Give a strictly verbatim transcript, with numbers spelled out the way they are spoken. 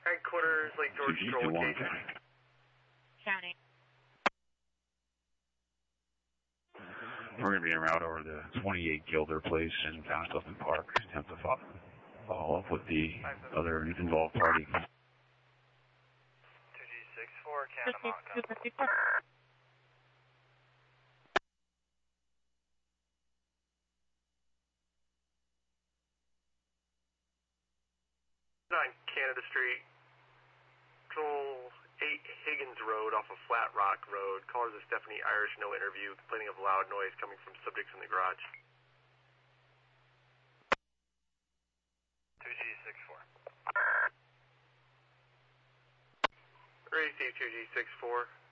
Headquarters, Lake George, Stroll location. County. We're going to be en route over to twenty-eight Gilder Place in Constellation Park. Attempt to follow, follow up with the other involved party. two G six four, Catamount. nine Canada Street, Control eight Higgins Road off of Flat Rock Road. Callers of Stephanie Irish, no interview, complaining of loud noise coming from subjects in the garage. two G six four. Ready, Steve, two G six four.